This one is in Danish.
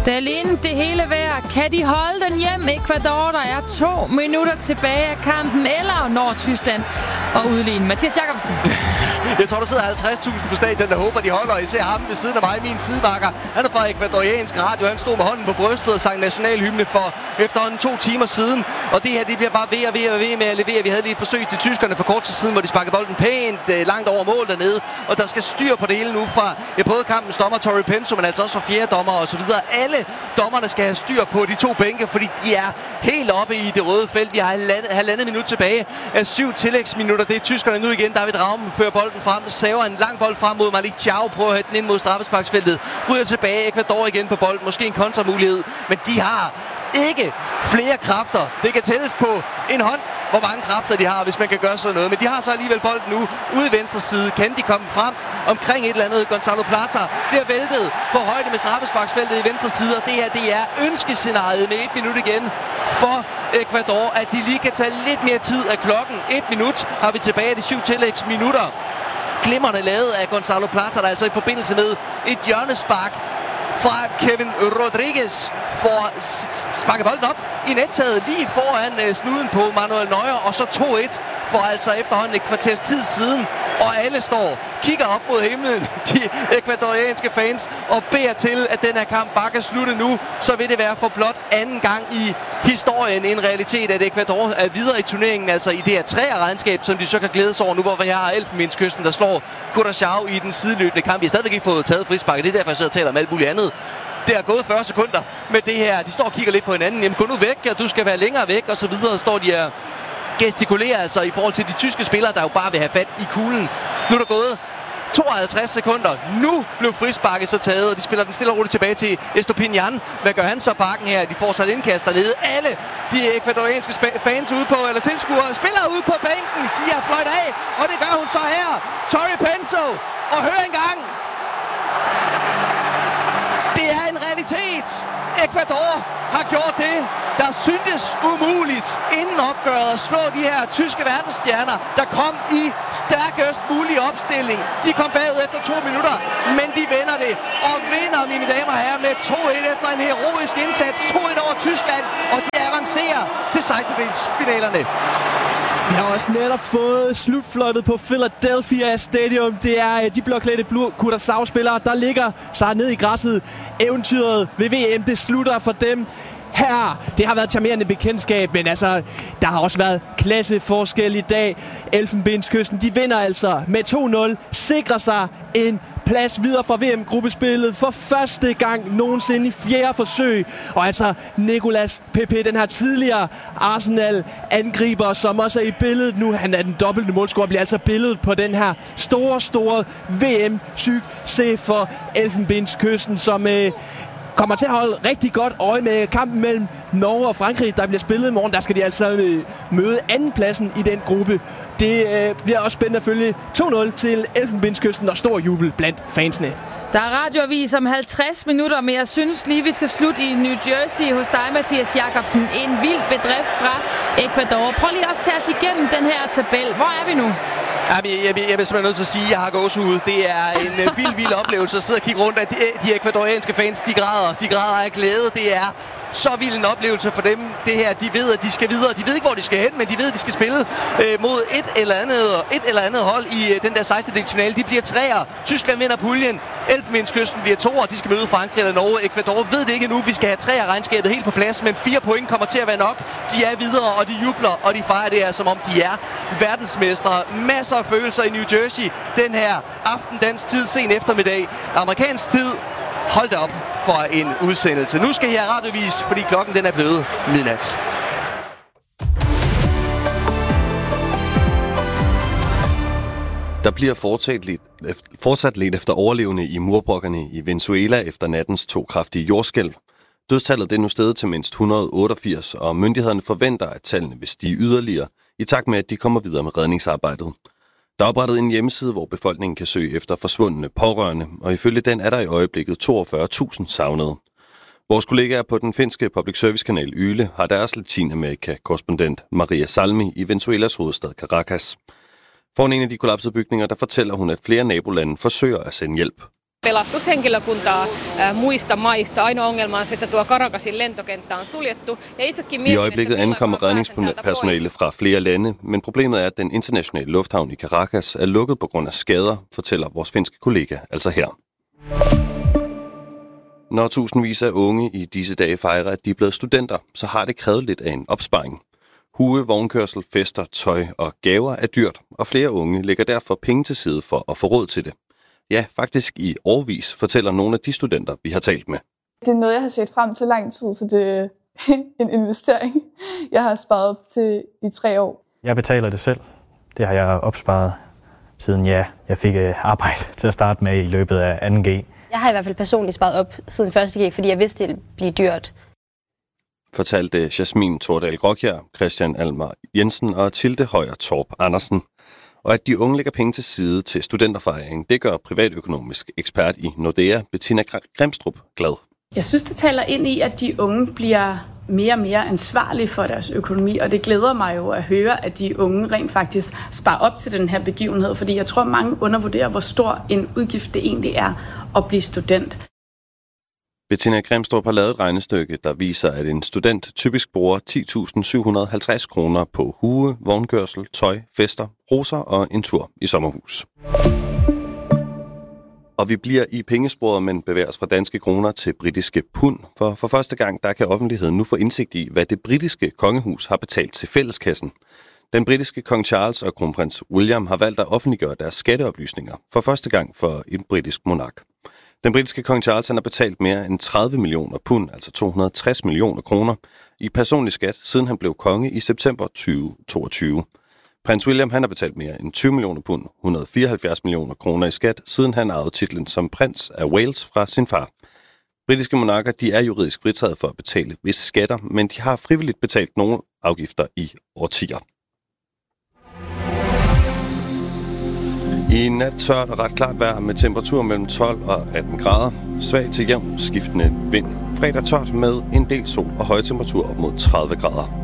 Det er alene det hele værd. Kan de holde den hjem? Ecuador, der er 2 minutter tilbage af kampen, eller når Tyskland og udligne. Mathias Jakobsen. Jeg tror, der sidder 50.000 på stadion, der håber, de holder. I ser ham ved siden af mig, min sidemarker. Han er fra ekvadoriansk radio. Han stod med hånden på brystet og sang nationalhymne for efterhånden 2 timer siden. Og det her, det bliver bare ved med at levere. Vi havde lige et forsøg til tyskerne for kort tid siden, hvor de sparkede bolden pænt langt over mål dernede. Og der skal styr på det hele nu fra både kampens dommer, Tori Penso, men altså også fra fjerde dommer og så videre. Alle dommerne skal have styr på de 2 bænke, fordi de er helt oppe i det røde felt. Vi har halvandet minut tilbage af 7 tillægsminutter. Det er tyskerne nu igen. David Raum fører bolden frem, saver en lang bold frem mod Malik Thiaw, prøver at hætte den ind mod straffesparksfeltet, ryger tilbage, Ecuador igen på bolden, måske en kontramulighed, men de har ikke flere kræfter. Det kan tælles på en hånd, hvor mange kræfter de har, hvis man kan gøre sådan noget. Men de har så alligevel bolden nu ude i venstre side. Kan de komme frem omkring et eller andet? Gonzalo Plata bliver væltet på højde med straffesparksfeltet i venstre side. Og det her, det er ønskescenariet med 1 minut igen for Ecuador, at de lige kan tage lidt mere tid af klokken. 1 minut har vi tilbage af de 7 tillægsminutter. Glimrende lavet af Gonzalo Plata, der altså i forbindelse med et hjørnespark fra Kevin Rodriguez får sparket bolden op i nettaget lige foran snuden på Manuel Neuer, og så 2-1 for altså efterhånden et kvarters tid siden, og alle kigger op mod himlen, de ekvadorianske fans, og beder til, at den her kamp bare kan slutte nu, så vil det være for blot anden gang i historien en realitet, at Ecuador er videre i turneringen, altså i det her 3'er-regnskab, som de så kan glædes over nu, hvor vi har Elfenbenskysten, der slår Curaçao i den sideløbende kamp. Vi har stadigvæk ikke fået taget frisparket, det er derfor, jeg sidder og taler om alt muligt andet. Det er gået 40 sekunder med det her. De står og kigger lidt på hinanden. Jamen, gå nu væk, og du skal være længere væk, og så videre. Står de her gestikulerer altså i forhold til de tyske spillere, der jo bare vil have fat i kuglen. Nu er der gået 52 sekunder. Nu blev frisparket så taget, og de spiller den stille og roligt tilbage til Estopinian. Hvad gør han så bakken her? De får sat indkast dernede. Alle de ekvadorianske fans ude på, eller tilskuere, spiller ude på bænken, siger fløjt af, og det gør hun så her. Tori Penso, og hør engang. Det er en realitet. Ecuador har gjort det, der syntes umuligt inden opgøret at slå de her tyske verdensstjerner, der kom i stærkest mulig opstilling. De kom bagud efter 2 minutter, men de vinder det. Og vinder, mine damer og herrer, med 2-1 efter en heroisk indsats. 2-1 over Tyskland, og de avancerer til sejdedelsfinalerne. Vi har også netop fået slutfløjtet på Philadelphia Stadium. Det er de blåklædte Curaçao-spillere, der ligger sig ned i græsset. Eventyret ved VM, det slutter for dem her. Det har været et charmerende bekendtskab, men altså, der har også været klasseforskel i dag. Elfenbenskysten, de vinder altså med 2-0, sikrer sig en plads videre fra VM-gruppespillet for første gang nogensinde i 4. forsøg. Og altså Nicolas Pepe, den her tidligere Arsenal-angriber, som også er i billedet nu. Han er den dobbelte målscorer, bliver altså billedet på den her store VM-succes for Elfenbenskysten, som kommer til at holde rigtig godt øje med kampen mellem Norge og Frankrig, der bliver spillet i morgen. Der skal de altså møde andenpladsen i den gruppe. Det bliver også spændende at følge 2-0 til Elfenbenskysten og stor jubel blandt fansene. Der er radioavis om 50 minutter, men jeg synes lige, vi skal slutte i New Jersey hos dig, Mathias Jakobsen. En vild bedrift fra Ecuador. Prøv lige også at tage os igennem den her tabel. Hvor er vi nu? Jeg bliver simpelthen nødt til at sige, at jeg har gåsehud. Det er en vild oplevelse at sidde og kigge rundt, at de ekvadorianske fans, de græder af glæde. Det er så vild en oplevelse for dem. Det her, de ved, at de skal videre. De ved ikke, hvor de skal hen, men de ved, at de skal spille mod et eller andet hold i den der 16-delsfinale. De bliver 3'er. Tyskland vinder puljen. Elfenbenskysten bliver 2'er. De skal møde Frankrig eller Norge. Ecuador ved det ikke endnu. Vi skal have 3'er-regnskabet helt på plads, men 4 point kommer til at være nok. De er videre, og de jubler, og de fejrer det her, som om de er verdensmestre. Masser af følelser i New Jersey. Den her aften, dansk tid, sen eftermiddag. Amerikansk tid. Hold da op for en udsendelse. Nu skal I have radiovis, fordi klokken den er blevet midnat. Der bliver fortsat let efter overlevende i murbrokkerne i Venezuela efter nattens 2 kraftige jordskælv. Dødstallet det er nu steget til mindst 188, og myndighederne forventer, at tallene vil stige yderligere, i takt med, at de kommer videre med redningsarbejdet. Der er oprettet en hjemmeside, hvor befolkningen kan søge efter forsvundne pårørende, og ifølge den er der i øjeblikket 42.000 savnede. Vores kollegaer på den finske public service-kanal Yle har deres Latinamerika-korrespondent Maria Salmi i Venezuelas hovedstad Caracas. Foran en af de kollapsede bygninger, der fortæller hun, at flere nabolande forsøger at sende hjælp. Pelastushenkilökuntaa muista maista. Ainoa ongelma on se, että tuo Caracasin lentokenttä on suljettu. I øjeblikket ankommer redningspersonale fra flere lande, men problemet er, at den internationale lufthavn i Caracas er lukket på grund af skader, fortæller vores finske kollega altså her. Når tusindvis af unge i disse dage fejrer, at de er blevet studenter, så har det krævet lidt af en opsparing. Hue, vognkørsel, fester, tøj og gaver er dyrt, og flere unge lægger derfor penge til side for at få råd til det. Ja, faktisk i årevis, fortæller nogle af de studenter, vi har talt med. Det er noget, jeg har set frem til lang tid, så det er en investering, jeg har sparet op til i 3 år. Jeg betaler det selv. Det har jeg opsparet siden jeg fik arbejde til at starte med i løbet af 2G. Jeg har i hvert fald personligt sparet op siden 1G, fordi jeg vidste, det ville blive dyrt. Fortalte Jasmin Tordal Grokjær, Christian Almar Jensen og Tilde Højer Torp Andersen. Og at de unge lægger penge til side til studenterfejring, det gør privatøkonomisk ekspert i Nordea, Bettina Grimstrup, glad. Jeg synes, det taler ind i, at de unge bliver mere og mere ansvarlige for deres økonomi, og det glæder mig jo at høre, at de unge rent faktisk sparer op til den her begivenhed, fordi jeg tror, mange undervurderer, hvor stor en udgift det egentlig er at blive student. Bettina Grimstrup har lavet et regnestykke, der viser, at en student typisk bruger 10.750 kroner på hue, vognkørsel, tøj, fester, roser og en tur i sommerhus. Og vi bliver i pengesporet, men bevæger os fra danske kroner til britiske pund. For første gang, der kan offentligheden nu få indsigt i, hvad det britiske kongehus har betalt til fælleskassen. Den britiske kong Charles og kronprins William har valgt at offentliggøre deres skatteoplysninger for første gang for en britisk monark. Den britiske kong Charles har betalt mere end 30 millioner pund, altså 260 millioner kroner, i personlig skat, siden han blev konge i september 2022. Prins William har betalt mere end 20 millioner pund, 174 millioner kroner i skat, siden han arvede titlen som prins af Wales fra sin far. Britiske monarker, de er juridisk fritaget for at betale visse skatter, men de har frivilligt betalt nogle afgifter i årtier. I nat tørt og ret klart vejr med temperatur mellem 12 og 18 grader. Svag til jævn skiftende vind. Fredag tørt med en del sol og høje temperaturer op mod 30 grader.